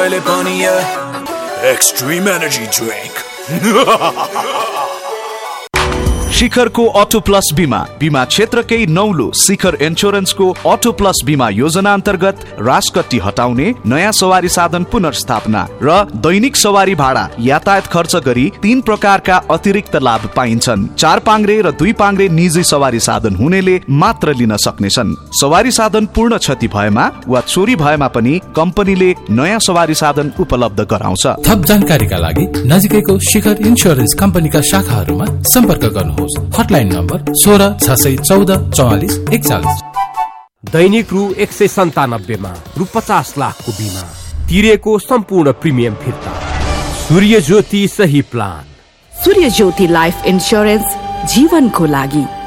Extreme Energy Drink. शिखरको auto plus बीमा क्षेत्रकै नौलो शिखर इन्स्योरेन्सको auto plus बीमा योजना अन्तर्गत राजकट्टी हटाउने, नयाँ सवारी साधन पुनर्स्थापना र दैनिक सवारी भाडा यातायात खर्च गरी 3 प्रकारका अतिरिक्त लाभ पाइन्छन्। 4 पाङ्ग्रे र 2 पाङ्ग्रे निजी सवारी साधन हुनेले मात्र लिन सक्नेछन्। सवारी साधन पूर्ण क्षति भएमा वा चोरी भएमा पनि कम्पनीले नयाँ सवारी साधन उपलब्ध गराउँछ। थप जानकारीका लागि नजिकैको शिखर इन्स्योरेन्स कम्पनीका शाखाहरूमा सम्पर्क गर्नुहोस्। Hotline number 16 614 44 41। दैनिक रु 197 मा रु 50 लाखको बिमा तिरेको सम्पूर्ण प्रिमियम फिर्ता। सूर्य ज्योति सही प्लान। सूर्य ज्योति लाइफ इन्स्योरेन्स जीवनको लागि।